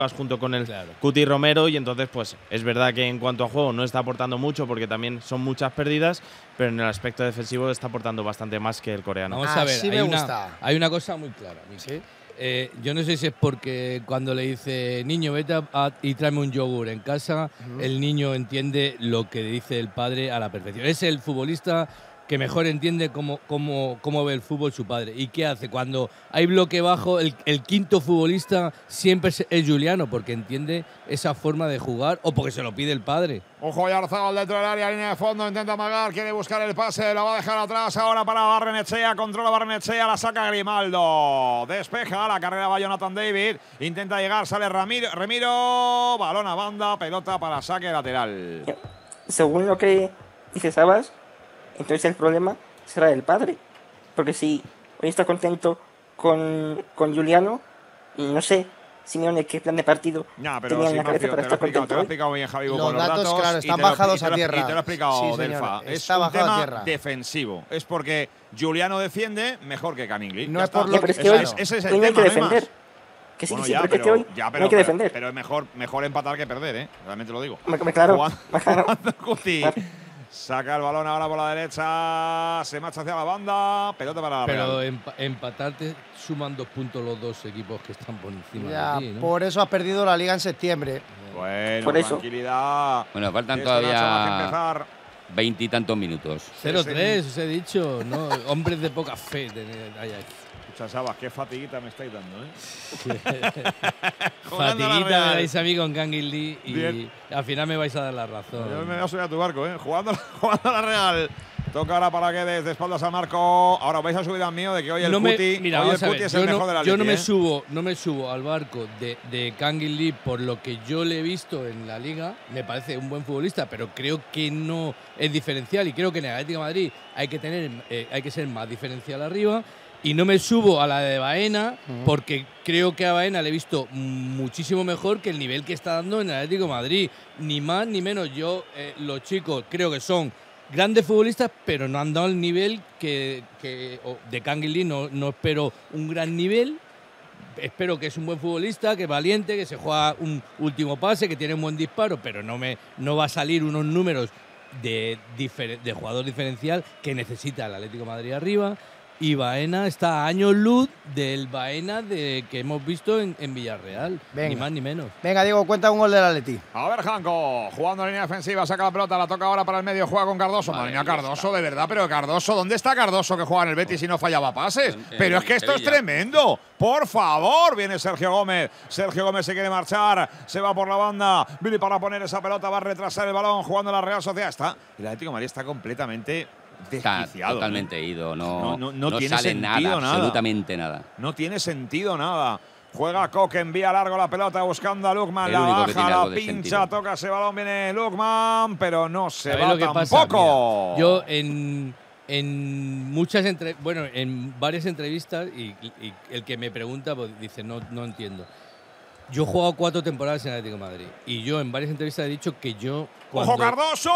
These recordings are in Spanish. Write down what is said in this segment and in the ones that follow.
junto con el Cuti Romero, y entonces pues es verdad que en cuanto a juego no está aportando mucho porque también son muchas pérdidas, pero en el aspecto defensivo está aportando bastante más que el coreano. Vamos a ver, sí me gusta. Hay una cosa muy clara. ¿Sí? Yo no sé si es porque cuando le dice, niño, vete y tráeme un yogur en casa, el niño entiende lo que dice el padre a la perfección. Es el futbolista que mejor entiende cómo ve el fútbol su padre. ¿Y qué hace? Cuando hay bloque bajo, el quinto futbolista siempre es Juliano, porque entiende esa forma de jugar o porque se lo pide el padre. Ojo, Oyarzabal dentro del área, línea de fondo, intenta amagar, quiere buscar el pase, la va a dejar atrás ahora para Barrenechea, controla Barrenechea, la saca Grimaldo, despeja, la carrera va Jonathan David, intenta llegar, sale Remiro, balón a banda, pelota para saque lateral. Según lo que dice Sabas, entonces el problema será el padre, porque si hoy está contento con Juliano, no sé Simeone qué plan de partido tenía en la cabeza para estar contento. Te lo he explicado bien, Javi, con los datos, claro, están bajados a tierra. Y te lo he explicado, sí, Delfa. Es está un tema a tierra. defensivo. Es porque Juliano defiende mejor que Cannington. No es por lo que hoy ese es el no hay tema, que defender. Que sí, bueno, sí, ya, pero que hoy no hay que defender. Pero es mejor empatar que perder, ¿eh? Realmente lo digo. Claro. Jugando Cuti. Saca el balón ahora por la derecha, se marcha hacia la banda, pelota para la Pero Real. empatarte suman 2 puntos los dos equipos que están por encima Ya, de ti, ¿no? por eso has perdido la liga en septiembre. Bueno, por eso. tranquilidad. Bueno, faltan Esto, Nacho, va a todavía empezar. 20 y tantos minutos. 0-3, os he dicho, ¿no? Hombres de poca fe. Escucha, Sabas, qué fatiguita me estáis dando, ¿eh? Fatiguita me dais a mí con Kangin Lee y al final me vais a dar la razón. Yo me voy a subir a tu barco, ¿eh? Jugando a la Real. Toca ahora para que desde espaldas al marco. Ahora vais a subir al mío de que hoy el Cuti es el mejor de la liga. Yo no me subo al barco de Kangin Lee por lo que yo le he visto en la liga. Me parece un buen futbolista, pero creo que no es diferencial y creo que en el Atlético de Madrid hay que ser más diferencial arriba. Y no me subo a la de Baena porque creo que a Baena le he visto muchísimo mejor que el nivel que está dando en el Atlético de Madrid. Ni más ni menos. Los chicos creo que son grandes futbolistas, pero no han dado el nivel de Kangin Lee. No espero un gran nivel. Espero que es un buen futbolista, que es valiente, que se juega un último pase, que tiene un buen disparo, pero no va a salir unos números de jugador diferencial que necesita el Atlético de Madrid arriba. Y Baena está a años luz del Baena que hemos visto en Villarreal. Venga. Ni más ni menos. Venga, Diego, cuenta un gol del Atleti. A ver, Janko, jugando en línea defensiva, saca la pelota, la toca ahora para el medio, juega con Cardoso. Madre mía, Cardoso, de verdad, pero Cardoso, ¿dónde está Cardoso que juega en el Betis y no fallaba pases? Pero es que esto es tremendo. Por favor, viene Sergio Gómez. Sergio Gómez se quiere marchar, se va por la banda, viene para poner esa pelota, va a retrasar el balón, jugando la Real Sociedad. El Atlético de Madrid está completamente desquiciado. Totalmente ido. No tiene sale sentido nada. Absolutamente nada. No tiene sentido nada. Juega Coque, envía largo la pelota buscando a Lukman, la baja, la pincha, toca ese balón, viene Lukman, pero no se va tampoco. Mira, yo en varias entrevistas y el que me pregunta pues, dice no entiendo. Yo he jugado 4 temporadas en Atlético de Madrid y yo en varias entrevistas he dicho que yo… ¡Ojo, Cardoso!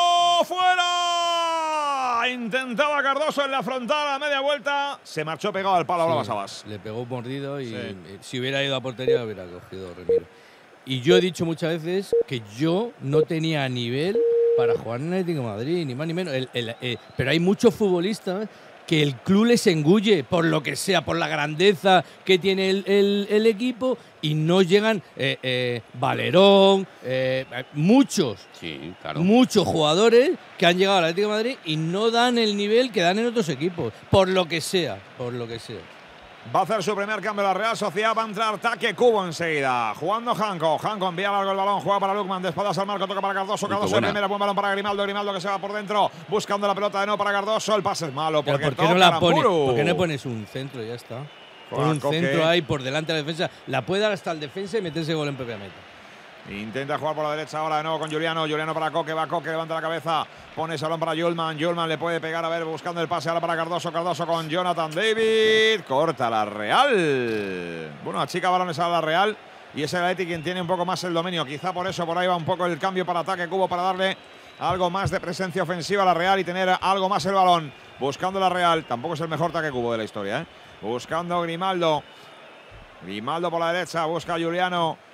¡Fuera! Intentaba Cardoso en la frontal a media vuelta. Se marchó pegado al palo, ahora Sabas. Le pegó mordido y si hubiera ido a portería hubiera cogido Remiro. Y yo he dicho muchas veces que yo no tenía nivel para jugar en Atlético de Madrid, ni más ni menos. Pero hay muchos futbolistas que el club les engulle por lo que sea, por la grandeza que tiene el equipo y no llegan Valerón, muchos jugadores que han llegado al Atlético de Madrid y no dan el nivel que dan en otros equipos, por lo que sea. Va a hacer su primer cambio la Real Sociedad, va a entrar Taque Cubo enseguida. Jugando Janko envía largo el balón, juega para Lukman, de espaldas al marco, toca para Cardoso, Cardoso de primera, buen balón para Grimaldo que se va por dentro, buscando la pelota de nuevo para Cardoso, el pase es malo porque ¿por qué ¿por qué no pones un centro y ya está? Pon un centro ahí por delante de la defensa, la puede dar hasta el defensa y meterse gol en propia meta. Intenta jugar por la derecha ahora de nuevo con Juliano para Coque, va Coque, levanta la cabeza, pone ese balón para Yulman le puede pegar, a ver, buscando el pase ahora para Cardoso con Jonathan David, corta la Real. Bueno, achica balones a la Real y es el Atleti quien tiene un poco más el dominio, quizá por eso por ahí va un poco el cambio para Taque Cubo, para darle algo más de presencia ofensiva a la Real y tener algo más el balón, buscando la Real, tampoco es el mejor Taque Cubo de la historia, buscando Grimaldo por la derecha, busca a Juliano,